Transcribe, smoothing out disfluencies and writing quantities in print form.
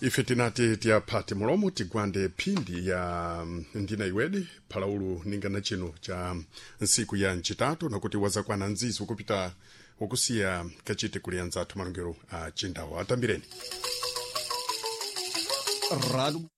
ife tinati tiyaphati mulomo tigwande phindi ya ndina iwedi phalaulu ningana chino cha nsiku ya ncitatu nakuti wazakwana nzizi kupita ukusiya kachite kulianza athu malongero a chindawo atambireni Radio